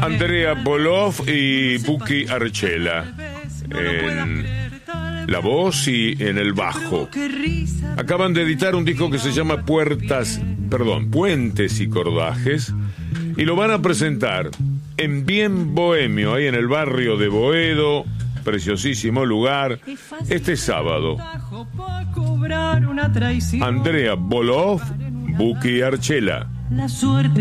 Andrea Bolov y Buki Archela en la voz y en el bajo. Acaban de editar un disco que se llama Puentes y Cordajes, y lo van a presentar en Bien Bohemio, ahí en el barrio de Boedo, preciosísimo lugar, este sábado. Andrea Bolov, Buki Archela. La suerte